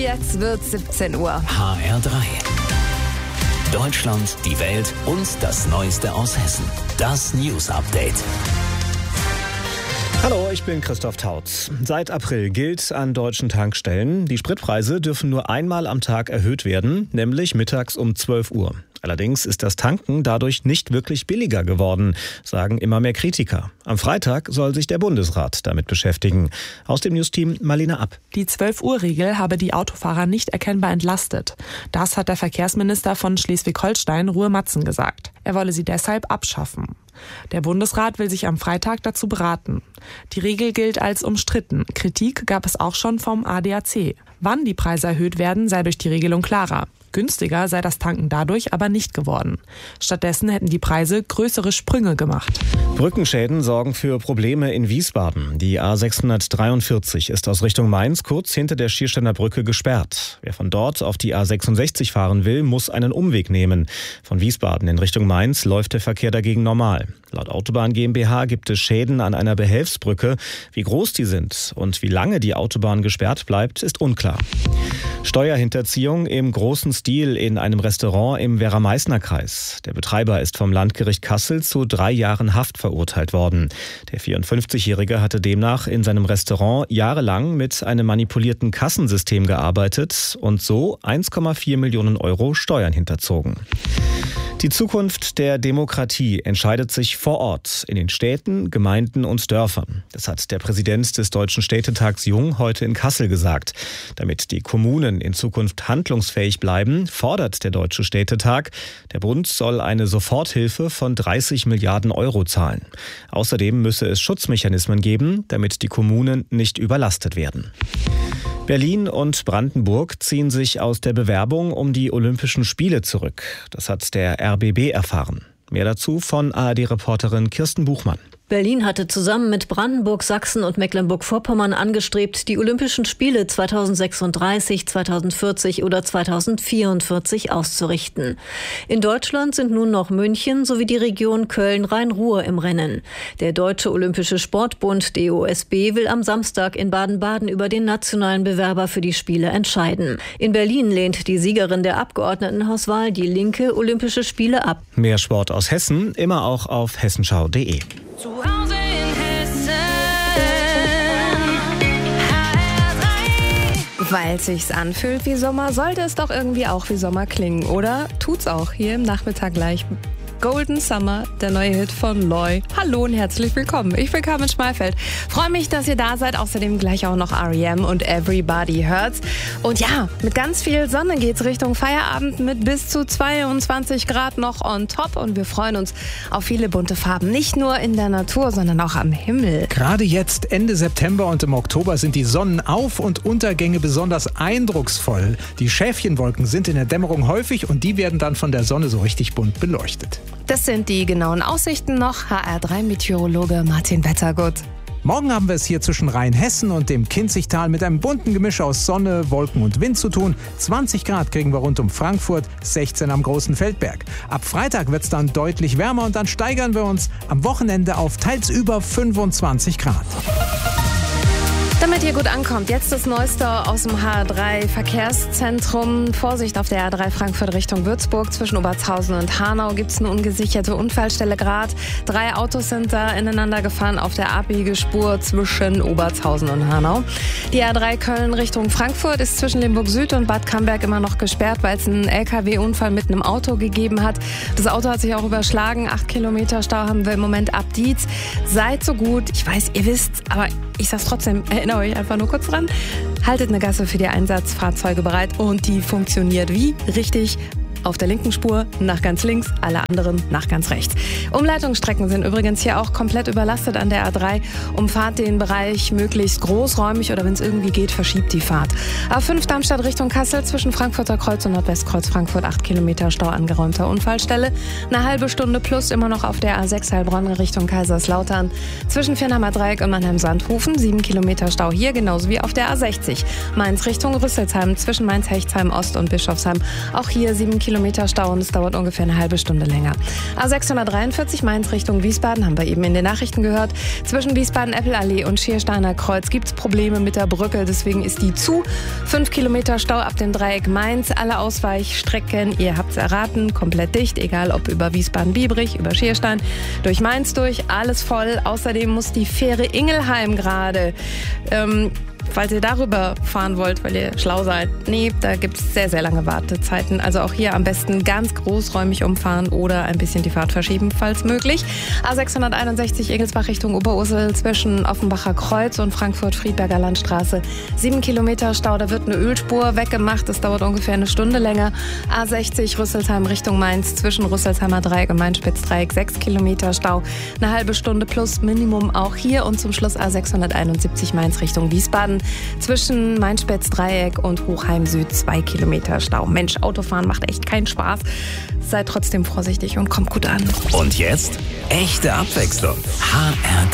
Jetzt wird's 17 Uhr. HR3. Deutschland, die Welt und das Neueste aus Hessen. Das News Update. Hallo, ich bin Christoph Tautz. Seit April gilt an deutschen Tankstellen, die Spritpreise dürfen nur einmal am Tag erhöht werden, nämlich mittags um 12 Uhr. Allerdings ist das Tanken dadurch nicht wirklich billiger geworden, sagen immer mehr Kritiker. Am Freitag soll sich der Bundesrat damit beschäftigen. Aus dem Newsteam Marlene App. Die 12-Uhr-Regel habe die Autofahrer nicht erkennbar entlastet. Das hat der Verkehrsminister von Schleswig-Holstein, Ruhe Matzen, gesagt. Er wolle sie deshalb abschaffen. Der Bundesrat will sich am Freitag dazu beraten. Die Regel gilt als umstritten. Kritik gab es auch schon vom ADAC. Wann die Preise erhöht werden, sei durch die Regelung klarer. Günstiger sei das Tanken dadurch aber nicht geworden. Stattdessen hätten die Preise größere Sprünge gemacht. Brückenschäden sorgen für Probleme in Wiesbaden. Die A643 ist aus Richtung Mainz kurz hinter der Schiersteiner Brücke gesperrt. Wer von dort auf die A66 fahren will, muss einen Umweg nehmen. Von Wiesbaden in Richtung Mainz läuft der Verkehr dagegen normal. Laut Autobahn GmbH gibt es Schäden an einer Behelfsbrücke. Wie groß die sind und wie lange die Autobahn gesperrt bleibt, ist unklar. Steuerhinterziehung im großen Stil in einem Restaurant im Werra-Meißner-Kreis. Der Betreiber ist vom Landgericht Kassel zu 3 Jahren Haft verurteilt worden. Der 54-Jährige hatte demnach in seinem Restaurant jahrelang mit einem manipulierten Kassensystem gearbeitet und so 1,4 Millionen Euro Steuern hinterzogen. Die Zukunft der Demokratie entscheidet sich vor Ort, in den Städten, Gemeinden und Dörfern. Das hat der Präsident des Deutschen Städtetags Jung heute in Kassel gesagt. Damit die Kommunen in Zukunft handlungsfähig bleiben, fordert der Deutsche Städtetag, der Bund soll eine Soforthilfe von 30 Milliarden Euro zahlen. Außerdem müsse es Schutzmechanismen geben, damit die Kommunen nicht überlastet werden. Berlin und Brandenburg ziehen sich aus der Bewerbung um die Olympischen Spiele zurück. Das hat der RBB erfahren. Mehr dazu von ARD-Reporterin Kirsten Buchmann. Berlin hatte zusammen mit Brandenburg, Sachsen und Mecklenburg-Vorpommern angestrebt, die Olympischen Spiele 2036, 2040 oder 2044 auszurichten. In Deutschland sind nun noch München sowie die Region Köln-Rhein-Ruhr im Rennen. Der Deutsche Olympische Sportbund DOSB will am Samstag in Baden-Baden über den nationalen Bewerber für die Spiele entscheiden. In Berlin lehnt die Siegerin der Abgeordnetenhauswahl, die Linke, Olympische Spiele ab. Mehr Sport aus Hessen, immer auch auf hessenschau.de. Zu Hause in Hessen, HR3. Weil es sich anfühlt wie Sommer, sollte es doch irgendwie auch wie Sommer klingen, oder? Tut's auch hier im Nachmittag gleich. Golden Summer, der neue Hit von Loy. Hallo und herzlich willkommen. Ich bin Carmen Schmalfeld. Freue mich, dass ihr da seid. Außerdem gleich auch noch R.E.M. und Everybody Hurts. Und ja, mit ganz viel Sonne geht's Richtung Feierabend mit bis zu 22 Grad noch on top. Und wir freuen uns auf viele bunte Farben. Nicht nur in der Natur, sondern auch am Himmel. Gerade jetzt, Ende September und im Oktober, sind die Sonnenauf- und Untergänge besonders eindrucksvoll. Die Schäfchenwolken sind in der Dämmerung häufig und die werden dann von der Sonne so richtig bunt beleuchtet. Das sind die genauen Aussichten noch. HR3-Meteorologe Martin Wettergut. Morgen haben wir es hier zwischen Rheinhessen und dem Kinzigtal mit einem bunten Gemisch aus Sonne, Wolken und Wind zu tun. 20 Grad kriegen wir rund um Frankfurt, 16 am Großen Feldberg. Ab Freitag wird es dann deutlich wärmer und dann steigern wir uns am Wochenende auf teils über 25 Grad. Damit ihr gut ankommt, jetzt das Neueste aus dem HR3-Verkehrszentrum. Vorsicht auf der R3 Frankfurt Richtung Würzburg. Zwischen Obertshausen und Hanau gibt es eine ungesicherte Unfallstelle gerade. 3 Autos sind da ineinander gefahren auf der Abbiegespur zwischen Obertshausen und Hanau. Die R3 Köln Richtung Frankfurt ist zwischen Limburg Süd und Bad Camberg immer noch gesperrt, weil es einen LKW-Unfall mit einem Auto gegeben hat. Das Auto hat sich auch überschlagen. 8 Kilometer Stau haben wir im Moment ab Dietz. Seid so gut. Ich weiß, ihr wisst, aber ich sag's trotzdem, erinnert euch einfach nur kurz dran. Haltet eine Gasse für die Einsatzfahrzeuge bereit und die funktioniert wie? Richtig. Auf der linken Spur nach ganz links, alle anderen nach ganz rechts. Umleitungsstrecken sind übrigens hier auch komplett überlastet an der A3. Umfahrt den Bereich möglichst großräumig oder wenn es irgendwie geht, verschiebt die Fahrt. A5 Darmstadt Richtung Kassel zwischen Frankfurter Kreuz und Nordwestkreuz Frankfurt 8 Kilometer Stau, angeräumter Unfallstelle. Eine halbe Stunde plus immer noch auf der A6 Heilbronn Richtung Kaiserslautern. Zwischen Viernheimer Dreieck und Mannheim-Sandhofen 7 Kilometer Stau hier, genauso wie auf der A60. Mainz Richtung Rüsselsheim zwischen Mainz-Hechtsheim Ost und Bischofsheim. Auch hier 7 Kilometer Kilometer Stau und es dauert ungefähr eine halbe Stunde länger. A643 Mainz Richtung Wiesbaden, haben wir eben in den Nachrichten gehört. Zwischen Wiesbaden-Eppelallee und Schiersteiner Kreuz gibt es Probleme mit der Brücke, deswegen ist die zu. 5 Kilometer Stau ab dem Dreieck Mainz. Alle Ausweichstrecken, ihr habt es erraten, komplett dicht, egal ob über Wiesbaden-Biebrich, über Schierstein, durch Mainz durch, alles voll. Außerdem muss die Fähre Ingelheim gerade, falls ihr darüber fahren wollt, weil ihr schlau seid, nee, da gibt es sehr, sehr lange Wartezeiten. Also auch hier am besten ganz großräumig umfahren oder ein bisschen die Fahrt verschieben, falls möglich. A661 Egelsbach Richtung Oberursel zwischen Offenbacher Kreuz und Frankfurt-Friedberger Landstraße. 7 Kilometer Stau, da wird eine Ölspur weggemacht. Das dauert ungefähr eine Stunde länger. A60 Rüsselsheim Richtung Mainz zwischen Rüsselsheimer Dreieck und Mainz-Spitz-Dreieck. 6 Kilometer Stau, eine halbe Stunde plus Minimum auch hier. Und zum Schluss A671 Mainz Richtung Wiesbaden. Zwischen Mainz-Spitz-Dreieck und Hochheim Süd 2 Kilometer Stau. Mensch, Autofahren macht echt keinen Spaß. Seid trotzdem vorsichtig und kommt gut an. Und jetzt echte Abwechslung. HR